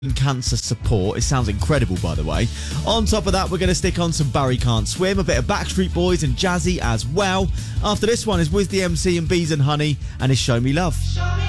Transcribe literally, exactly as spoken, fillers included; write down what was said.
cancer support. It sounds incredible, by the way. On top of that, we're going to stick on some Barry Can't Swim, a bit of Backstreet Boys and Jazzy as well. After this one is Wiz the M C and Bees and Honey and it's Show Me Love. Show me